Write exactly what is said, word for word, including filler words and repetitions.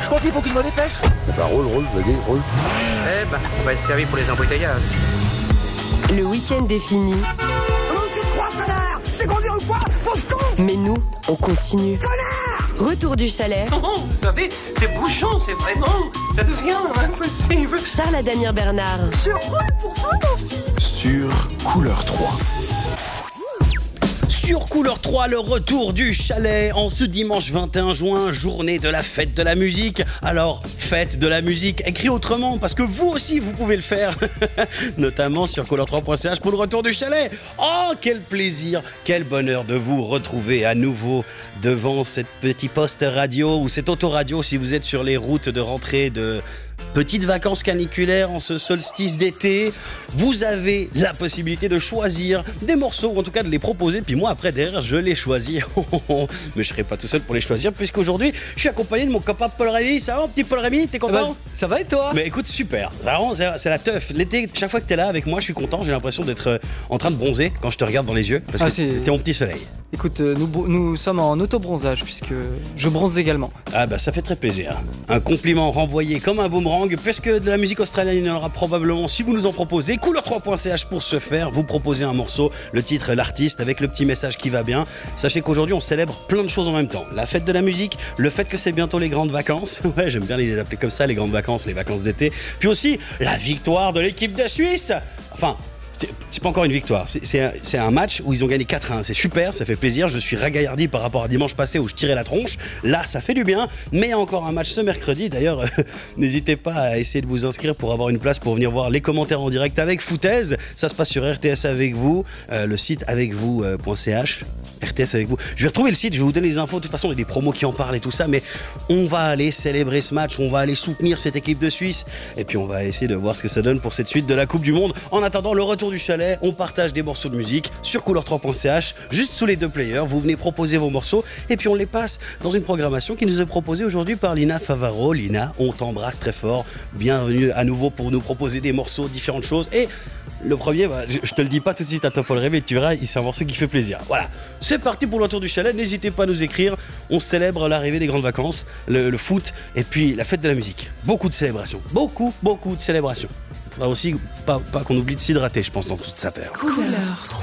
Je crois qu'il faut que je me dépêche. Bah roule, roule, vas-y, roule. Eh bah, on va être servi pour les embouteillages. Le week-end est fini. C'est conduire ou quoi? Pauvre con! Mais nous, on continue. Retour du chalet. Oh, vous savez, c'est bouchon, c'est vraiment... Ça devient impossible. Charles Adamien Bernard. Je roule pour vous, mon fils. Sur Couleur trois. Sur Couleur trois, le retour du chalet en ce dimanche vingt et un juin, journée de la fête de la musique. Alors, fête de la musique, écrit autrement, parce que vous aussi, vous pouvez le faire, notamment sur couleur trois point c h pour le retour du chalet. Oh, quel plaisir, quel bonheur de vous retrouver à nouveau devant cette petit poste radio ou cette autoradio si vous êtes sur les routes de rentrée de... Petites vacances caniculaires en ce solstice d'été, vous avez la possibilité de choisir des morceaux, ou en tout cas de les proposer, puis moi après derrière je les choisis. Mais je serai pas tout seul pour les choisir, puisqu'aujourd'hui je suis accompagné de mon copain Paul Rémy. Ça va mon petit Paul Rémy, t'es content? bah, Ça va et toi? Mais écoute, super, vraiment c'est, c'est la teuf. L'été, chaque fois que t'es là avec moi je suis content, j'ai l'impression d'être en train de bronzer quand je te regarde dans les yeux, parce Ah, que c'est- t'es mon petit soleil. Écoute, euh, nous, bro- nous sommes en auto-bronzage puisque je bronze également. Ah bah ça fait très plaisir. Un compliment renvoyé comme un boomerang, puisque de la musique australienne il y en aura probablement si vous nous en proposez. couleur trois point c h pour ce faire, vous proposez un morceau, le titre, l'artiste, avec le petit message qui va bien. Sachez qu'aujourd'hui on célèbre plein de choses en même temps. La fête de la musique, le fait que c'est bientôt les grandes vacances. Ouais, j'aime bien les appeler comme ça, les grandes vacances, les vacances d'été. Puis aussi la victoire de l'équipe de Suisse. Enfin... C'est, c'est pas encore une victoire, c'est, c'est, un, c'est un match où ils ont gagné quatre à un, c'est super, ça fait plaisir, je suis ragaillardi par rapport à dimanche passé où je tirais la tronche, là ça fait du bien, mais il y a encore un match ce mercredi, d'ailleurs euh, n'hésitez pas à essayer de vous inscrire pour avoir une place pour venir voir les commentaires en direct avec Foutaise, ça se passe sur R T S avec vous, euh, le site avec vous point c h, R T S avec vous, je vais retrouver le site, je vais vous donner les infos, de toute façon il y a des promos qui en parlent et tout ça, mais on va aller célébrer ce match, on va aller soutenir cette équipe de Suisse, et puis on va essayer de voir ce que ça donne pour cette suite de la Coupe du Monde. En attendant le retour du chalet, on partage des morceaux de musique sur couleur trois point c h, juste sous les deux players, vous venez proposer vos morceaux et puis on les passe dans une programmation qui nous est proposée aujourd'hui par Lina Favaro. Lina, on t'embrasse très fort, bienvenue à nouveau pour nous proposer des morceaux, différentes choses, et le premier, bah, je, je te le dis pas tout de suite à toi Paul Rémy, tu verras, c'est un morceau qui fait plaisir. Voilà, c'est parti pour le retour du chalet, n'hésitez pas à nous écrire, on célèbre l'arrivée des grandes vacances, le, le foot et puis la fête de la musique. Beaucoup de célébrations, beaucoup, beaucoup de célébrations. Il faudra aussi pas, pas qu'on oublie de s'hydrater, je pense, dans toute cette affaire. Couleur